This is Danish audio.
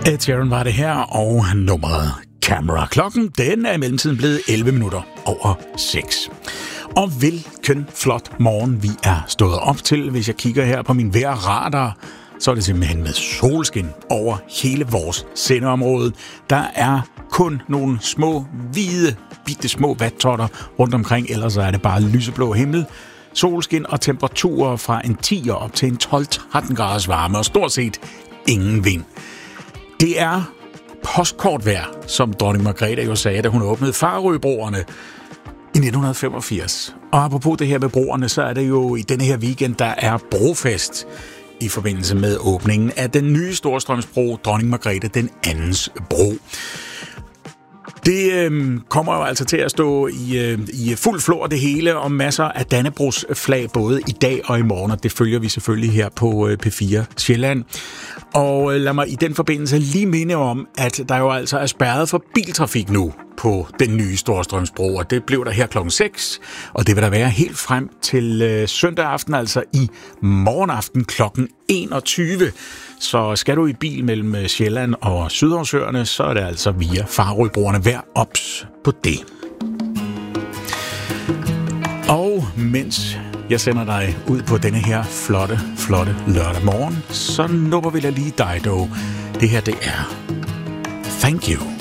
Ed Sheeran var det her, og nummeret Camera. Klokken, den er i mellemtiden blevet 11 minutter over 6. Og hvilken flot morgen vi er stået op til. Hvis jeg kigger her på min vejrradar, så er det simpelthen med solskin over hele vores sendeområde. Der er kun nogle små, hvide, bitte små vattotter rundt omkring, ellers er det bare lyseblå himmel, solskin og temperaturer fra en 10 op til en 12-13 graders varme, og stort set ingen vind. Det er postkortvejr, som dronning Margrethe jo sagde, da hun åbnede Farøbroerne i 1985. Og apropos det her med broerne, så er det jo i denne her weekend, der er brofest i forbindelse med åbningen af den nye Storstrømsbro, dronning Margrethe den andens bro. Det kommer jo altså til at stå i fuld flor det hele, og masser af Dannebrogs flag både i dag og i morgen, og det følger vi selvfølgelig her på P4 Sjælland. Og lad mig i den forbindelse lige minde om, at der jo altså er spærret for biltrafik nu på den nye Storstrømsbro, og det blev der her klokken 6, og det vil der være helt frem til søndag aften, altså i morgenaften klokken 21. Så skal du i bil mellem Sjælland og Sydhavsøerne, så er det altså via Farøbroerne. Vær ops på det. Og mens jeg sender dig ud på denne her flotte lørdag morgen, så nupper vi da lige dig dog. Det her, det er Thank You.